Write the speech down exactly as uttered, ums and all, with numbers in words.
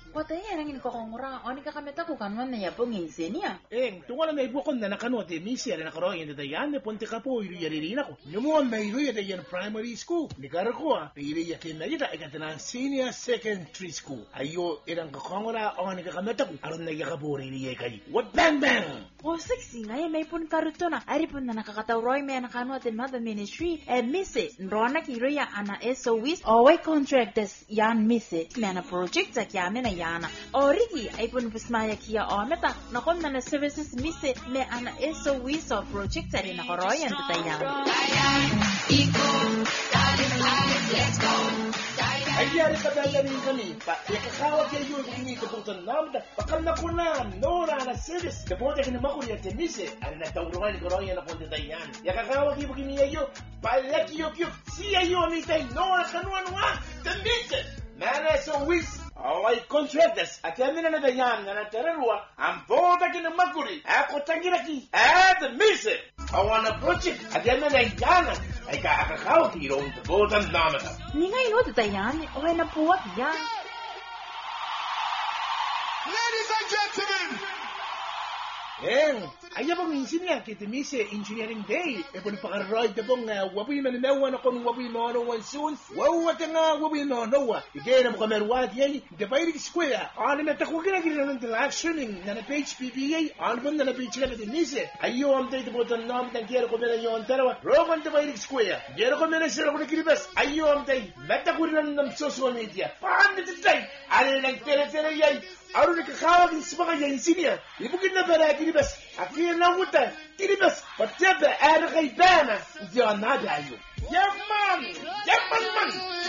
Watay erang ini kokongura, oni kakameta ko kanwan na yapong insenia. Eh, tungola na ibu kon na nakano te misi ala nakaro yan datayan ne ponte kapo iru yaririna ko. Nyumo na iru yatayan primary school. Ni karako a pili yakin na yata ikatana senior secondary school. Ayo erang kokongura oni kakameta ko aron na yakapori iri yakay. What bang bang? O sexy nga may pun karuto na ari pun na nakakatawroy may nakano atin mother ministry eh misi nrona kiro ya ana S O S away contractors yan misi may na project sa kyamin na yana origi ay pun pusmaya kia ometa nakon na na services misi may ana S O S o project sa rin nakoroyan tatayan. Let's go. Ayari kadala rin kami pa yakakawag kayo ini kebutuhan namda bakal na kunan nora na service kebutuhan kini makuri at tenise ay natawruan ko royan na punta tayan yakakawag kayo kini ayo palaki yo kyo si ayo ni tay nora kanuan wa tenise mana so wis away contractors at yamin na tayan na natararwa ang bota kini makuri ako tangira ki at tenise awan na project at yamin na yana ay kakakawag kayo ang kebutuhan namda. Ni nga ino tatayan away na puwag yan. Ladies and gentlemen, Eh, ayo bang engineer kita mise engineering day. E pun pakaroy de bang wabi man nawa na kon wabi no no one soon. Wawa tanga wabi no no. Ige na mo kamerwa di de bayri square. Ani na takwa kina kina ng actioning na na page P B A. Ani bang na page na de mise. Ayo am tay de botan nam tan kero ko mena yon tarawa. Roman de bayri square. Gero ko mena sira ko kiribas. Ayo am tay meta ko rin ng social media. Paan de tay. Ani nang tere tere yai. Aru ni kakawag ni sipa kaya engineer. Ibugin na para kiribas. Akira na wuta. Kiribas. Patya ba ara kay bana. Diyan na dayo. Yaman! Yaman man!